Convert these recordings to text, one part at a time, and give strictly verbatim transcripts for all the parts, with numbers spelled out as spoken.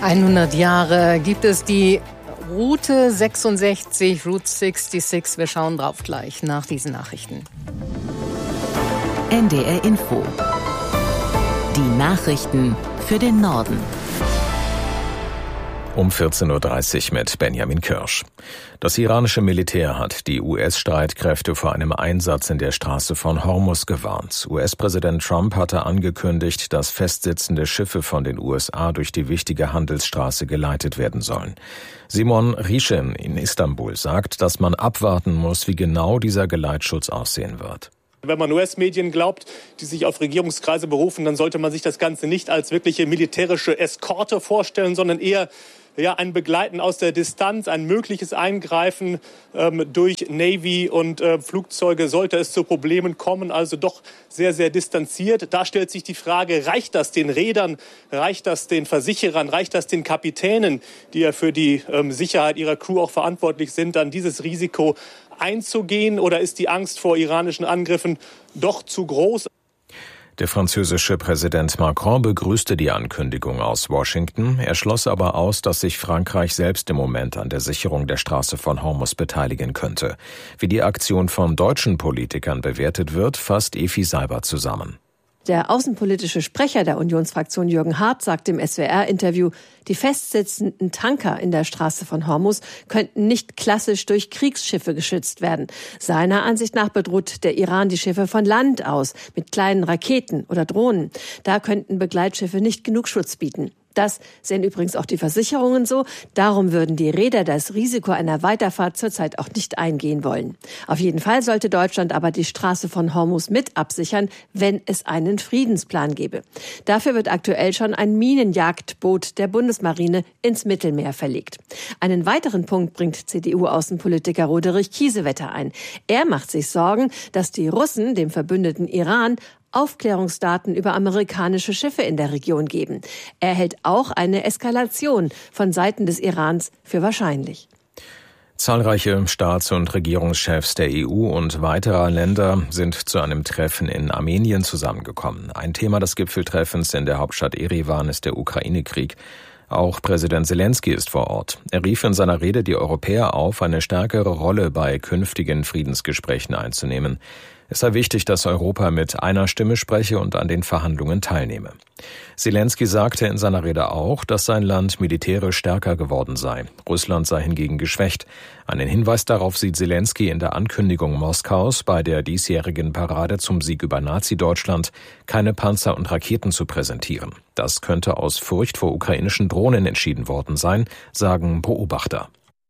hundert Jahre gibt es die Route sechsundsechzig, Route sechsundsechzig. Wir schauen drauf gleich nach diesen Nachrichten. N D R Info. Die Nachrichten für den Norden. Um vierzehn Uhr dreißig mit Benjamin Kirsch. Das iranische Militär hat die U S-Streitkräfte vor einem Einsatz in der Straße von Hormuz gewarnt. U S-Präsident Trump hatte angekündigt, dass festsitzende Schiffe von den U S A durch die wichtige Handelsstraße geleitet werden sollen. Simon Rischen in Istanbul sagt, dass man abwarten muss, wie genau dieser Geleitschutz aussehen wird. Wenn man U S-Medien glaubt, die sich auf Regierungskreise berufen, dann sollte man sich das Ganze nicht als wirkliche militärische Eskorte vorstellen, sondern eher ja, ein Begleiten aus der Distanz, ein mögliches Eingreifen ähm, durch Navy und äh, Flugzeuge, sollte es zu Problemen kommen, also doch sehr, sehr distanziert. Da stellt sich die Frage, reicht das den Reedern, reicht das den Versicherern, reicht das den Kapitänen, die ja für die ähm, Sicherheit ihrer Crew auch verantwortlich sind, dann dieses Risiko einzugehen, oder ist die Angst vor iranischen Angriffen doch zu groß? Der französische Präsident Macron begrüßte die Ankündigung aus Washington. Er schloss aber aus, dass sich Frankreich selbst im Moment an der Sicherung der Straße von Hormuz beteiligen könnte. Wie die Aktion von deutschen Politikern bewertet wird, fasst Efi Seiber zusammen. Der außenpolitische Sprecher der Unionsfraktion Jürgen Hart sagt im S W R-Interview, die festsitzenden Tanker in der Straße von Hormuz könnten nicht klassisch durch Kriegsschiffe geschützt werden. Seiner Ansicht nach bedroht der Iran die Schiffe von Land aus mit kleinen Raketen oder Drohnen. Da könnten Begleitschiffe nicht genug Schutz bieten. Das sehen übrigens auch die Versicherungen so. Darum würden die Reeder das Risiko einer Weiterfahrt zurzeit auch nicht eingehen wollen. Auf jeden Fall sollte Deutschland aber die Straße von Hormuz mit absichern, wenn es einen Friedensplan gäbe. Dafür wird aktuell schon ein Minenjagdboot der Bundesmarine ins Mittelmeer verlegt. Einen weiteren Punkt bringt C D U-Außenpolitiker Roderich Kiesewetter ein. Er macht sich Sorgen, dass die Russen dem verbündeten Iran Aufklärungsdaten über amerikanische Schiffe in der Region geben. Er hält auch eine Eskalation von Seiten des Irans für wahrscheinlich. Zahlreiche Staats- und Regierungschefs der E U und weiterer Länder sind zu einem Treffen in Armenien zusammengekommen. Ein Thema des Gipfeltreffens in der Hauptstadt Erivan ist der Ukraine-Krieg. Auch Präsident Zelensky ist vor Ort. Er rief in seiner Rede die Europäer auf, eine stärkere Rolle bei künftigen Friedensgesprächen einzunehmen. Es sei wichtig, dass Europa mit einer Stimme spreche und an den Verhandlungen teilnehme. Zelensky sagte in seiner Rede auch, dass sein Land militärisch stärker geworden sei. Russland sei hingegen geschwächt. Einen Hinweis darauf sieht Zelensky in der Ankündigung Moskaus, bei der diesjährigen Parade zum Sieg über Nazi-Deutschland keine Panzer und Raketen zu präsentieren. Das könnte aus Furcht vor ukrainischen Drohnen entschieden worden sein, sagen Beobachter.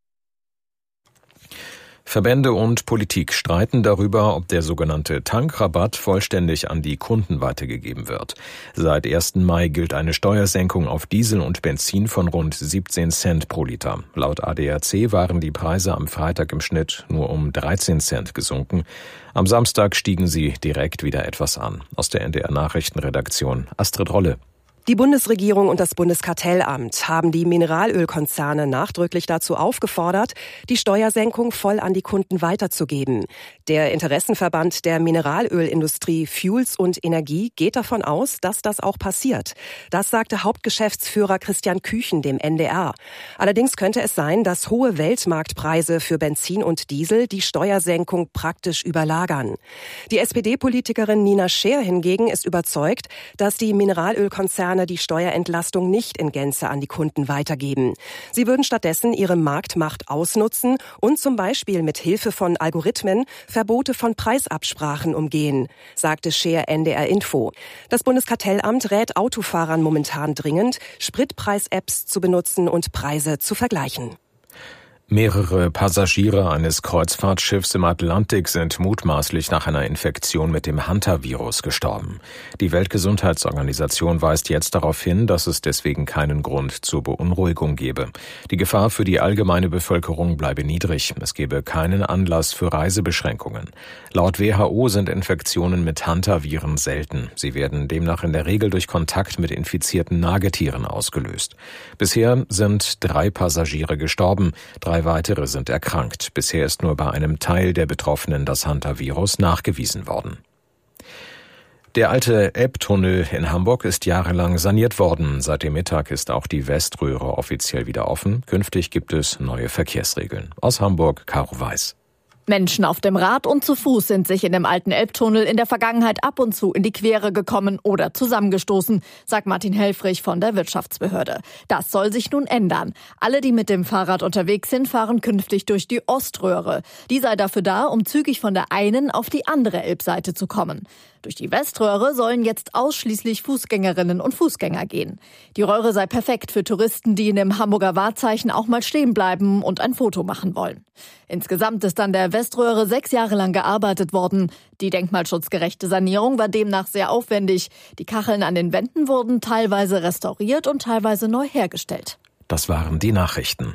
Verbände und Politik streiten darüber, ob der sogenannte Tankrabatt vollständig an die Kunden weitergegeben wird. Seit ersten Mai gilt eine Steuersenkung auf Diesel und Benzin von rund siebzehn Cent pro Liter. Laut A D A C waren die Preise am Freitag im Schnitt nur um dreizehn Cent gesunken. Am Samstag stiegen sie direkt wieder etwas an. Aus der N D R-Nachrichtenredaktion Astrid Rolle. Die Bundesregierung und das Bundeskartellamt haben die Mineralölkonzerne nachdrücklich dazu aufgefordert, die Steuersenkung voll an die Kunden weiterzugeben. Der Interessenverband der Mineralölindustrie Fuels und Energie geht davon aus, dass das auch passiert. Das sagte Hauptgeschäftsführer Christian Küchen dem N D R. Allerdings könnte es sein, dass hohe Weltmarktpreise für Benzin und Diesel die Steuersenkung praktisch überlagern. Die S P D-Politikerin Nina Scheer hingegen ist überzeugt, dass die Mineralölkonzerne die Steuerentlastung nicht in Gänze an die Kunden weitergeben. Sie würden stattdessen ihre Marktmacht ausnutzen und zum Beispiel mit Hilfe von Algorithmen Verbote von Preisabsprachen umgehen, sagte Scheer N D R Info. Das Bundeskartellamt rät Autofahrern momentan dringend, Spritpreis-Apps zu benutzen und Preise zu vergleichen. Mehrere Passagiere eines Kreuzfahrtschiffs im Atlantik sind mutmaßlich nach einer Infektion mit dem Hantavirus gestorben. Die Weltgesundheitsorganisation weist jetzt darauf hin, dass es deswegen keinen Grund zur Beunruhigung gebe. Die Gefahr für die allgemeine Bevölkerung bleibe niedrig. Es gebe keinen Anlass für Reisebeschränkungen. Laut W H O sind Infektionen mit Hantaviren selten. Sie werden demnach in der Regel durch Kontakt mit infizierten Nagetieren ausgelöst. Bisher sind drei Passagiere gestorben, drei weitere sind erkrankt. Bisher ist nur bei einem Teil der Betroffenen das Hantavirus nachgewiesen worden. Der alte Elbtunnel in Hamburg ist jahrelang saniert worden. Seit dem Mittag ist auch die Weströhre offiziell wieder offen. Künftig gibt es neue Verkehrsregeln. Aus Hamburg, Caro Weiß. Menschen auf dem Rad und zu Fuß sind sich in dem alten Elbtunnel in der Vergangenheit ab und zu in die Quere gekommen oder zusammengestoßen, sagt Martin Helfrich von der Wirtschaftsbehörde. Das soll sich nun ändern. Alle, die mit dem Fahrrad unterwegs sind, fahren künftig durch die Oströhre. Die sei dafür da, um zügig von der einen auf die andere Elbseite zu kommen. Durch die Weströhre sollen jetzt ausschließlich Fußgängerinnen und Fußgänger gehen. Die Röhre sei perfekt für Touristen, die in dem Hamburger Wahrzeichen auch mal stehen bleiben und ein Foto machen wollen. Insgesamt ist an der Weströhre sechs Jahre lang gearbeitet worden. Die denkmalschutzgerechte Sanierung war demnach sehr aufwendig. Die Kacheln an den Wänden wurden teilweise restauriert und teilweise neu hergestellt. Das waren die Nachrichten.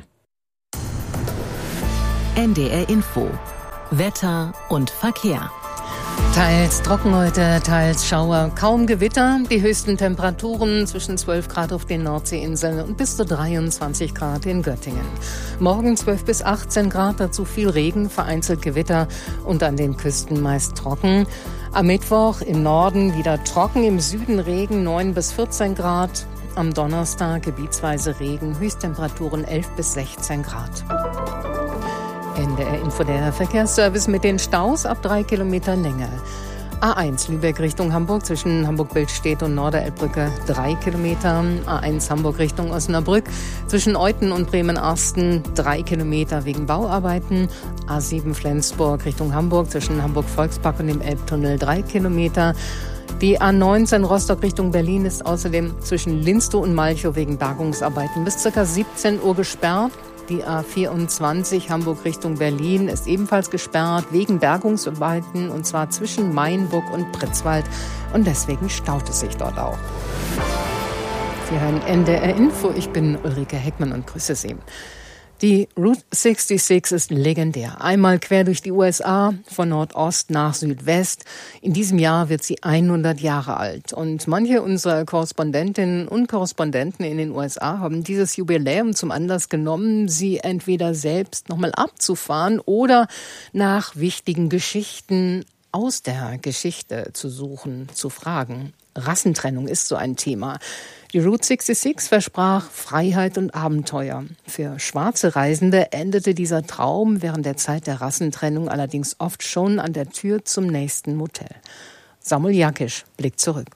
N D R Info. Wetter und Verkehr. Teils trocken heute, teils Schauer, kaum Gewitter. Die höchsten Temperaturen zwischen zwölf Grad auf den Nordseeinseln und bis zu dreiundzwanzig Grad in Göttingen. Morgen zwölf bis achtzehn Grad, dazu viel Regen, vereinzelt Gewitter und an den Küsten meist trocken. Am Mittwoch im Norden wieder trocken, im Süden Regen, neun bis vierzehn Grad. Am Donnerstag gebietsweise Regen, Höchsttemperaturen elf bis sechzehn Grad. N D R Info, der Verkehrsservice mit den Staus ab drei Kilometer Länge. A eins Lübeck Richtung Hamburg zwischen Hamburg-Bildstedt und Norderelbbrücke drei Kilometer. A eins Hamburg Richtung Osnabrück zwischen Euthen und Bremen-Arsten drei Kilometer wegen Bauarbeiten. A sieben Flensburg Richtung Hamburg zwischen Hamburg-Volkspark und dem Elbtunnel drei Kilometer. Die A neunzehn Rostock Richtung Berlin ist außerdem zwischen Linstow und Malchow wegen Bergungsarbeiten bis ca. siebzehn Uhr gesperrt. Die A vierundzwanzig Hamburg Richtung Berlin ist ebenfalls gesperrt wegen Bergungsarbeiten und zwar zwischen Mainburg und Pritzwald und deswegen staut es sich dort auch. Sie hören N D R Info, ich bin Ulrike Heckmann und grüße Sie. Die Route sechsundsechzig ist legendär. Einmal quer durch die U S A, von Nordost nach Südwest. In diesem Jahr wird sie hundert Jahre alt. Und manche unserer Korrespondentinnen und Korrespondenten in den U S A haben dieses Jubiläum zum Anlass genommen, sie entweder selbst nochmal abzufahren oder nach wichtigen Geschichten aus der Geschichte zu suchen, zu fragen. Rassentrennung ist so ein Thema. Die Route sechsundsechzig versprach Freiheit und Abenteuer. Für schwarze Reisende endete dieser Traum während der Zeit der Rassentrennung allerdings oft schon an der Tür zum nächsten Motel. Samuel Jakisch blickt zurück.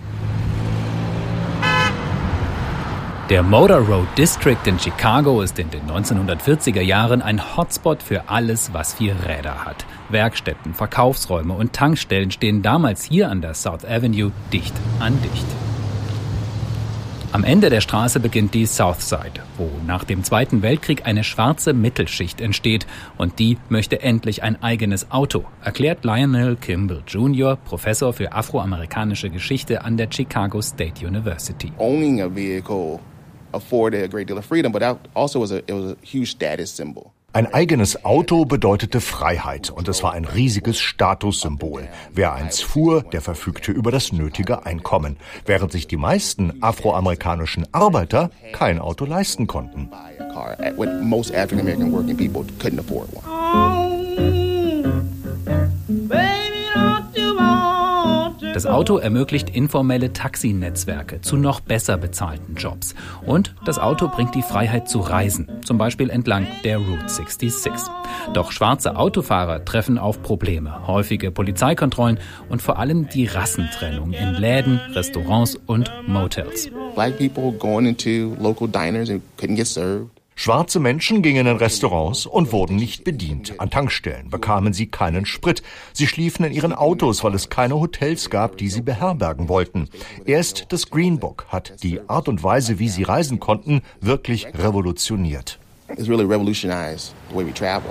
Der Motor Road District in Chicago ist in den neunzehnhundertvierziger Jahren ein Hotspot für alles, was vier Räder hat. Werkstätten, Verkaufsräume und Tankstellen stehen damals hier an der South Avenue dicht an dicht. Am Ende der Straße beginnt die South Side, wo nach dem Zweiten Weltkrieg eine schwarze Mittelschicht entsteht und die möchte endlich ein eigenes Auto, erklärt Lionel Kimball Junior, Professor für afroamerikanische Geschichte an der Chicago State University. Owning a vehicle afforded a great deal of freedom, but also was a, it was a huge status symbol. Ein eigenes Auto bedeutete Freiheit und es war ein riesiges Statussymbol. Wer eins fuhr, der verfügte über das nötige Einkommen, während sich die meisten afroamerikanischen Arbeiter kein Auto leisten konnten. Das Auto ermöglicht informelle Taxinetzwerke zu noch besser bezahlten Jobs. Und das Auto bringt die Freiheit zu reisen, zum Beispiel entlang der Route sechsundsechzig. Doch schwarze Autofahrer treffen auf Probleme, häufige Polizeikontrollen und vor allem die Rassentrennung in Läden, Restaurants und Motels. Black people going into local diners and couldn't get served. Schwarze Menschen gingen in Restaurants und wurden nicht bedient. An Tankstellen bekamen sie keinen Sprit. Sie schliefen in ihren Autos, weil es keine Hotels gab, die sie beherbergen wollten. Erst das Green Book hat die Art und Weise, wie sie reisen konnten, wirklich revolutioniert. It's really revolutionized the way we travel.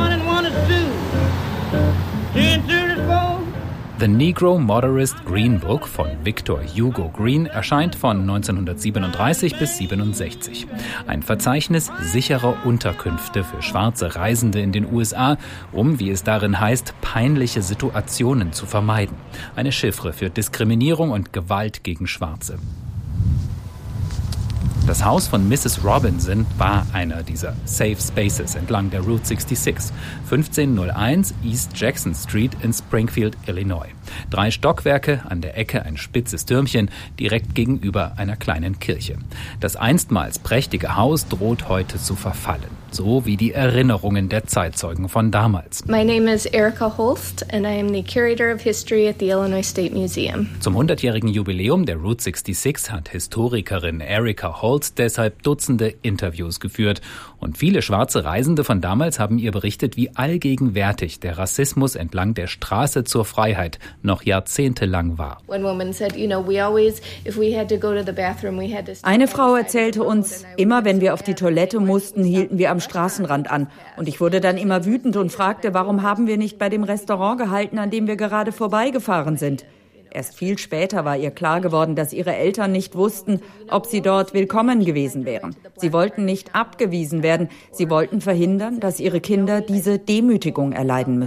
The Negro Motorist Green Book von Victor Hugo Green erscheint von neunzehnhundertsiebenunddreißig bis siebenundsechzig. Ein Verzeichnis sicherer Unterkünfte für schwarze Reisende in den U S A, um, wie es darin heißt, peinliche Situationen zu vermeiden. Eine Chiffre für Diskriminierung und Gewalt gegen Schwarze. Das Das Haus von Misses Robinson war einer dieser Safe Spaces entlang der Route sechsundsechzig, fünfzehnhunderteins East Jackson Street in Springfield, Illinois. Drei Stockwerke, an der Ecke ein spitzes Türmchen, direkt gegenüber einer kleinen Kirche. Das einstmals prächtige Haus droht heute zu verfallen, so wie die Erinnerungen der Zeitzeugen von damals. My name is Erica Holst and I am the Curator of History at the Illinois State Museum. Zum hundertjährigen Jubiläum der Route sechsundsechzig hat Historikerin Erica Holst deshalb Dutzende Interviews geführt. Und viele schwarze Reisende von damals haben ihr berichtet, wie allgegenwärtig der Rassismus entlang der Straße zur Freiheit noch jahrzehntelang war. Eine Frau erzählte uns, immer wenn wir auf die Toilette mussten, hielten wir am Straßenrand an. Und ich wurde dann immer wütend und fragte, warum haben wir nicht bei dem Restaurant gehalten, an dem wir gerade vorbeigefahren sind. Erst viel später war ihr klar geworden, dass ihre Eltern nicht wussten, ob sie dort willkommen gewesen wären. Sie wollten nicht abgewiesen werden. Sie wollten verhindern, dass ihre Kinder diese Demütigung erleiden müssen.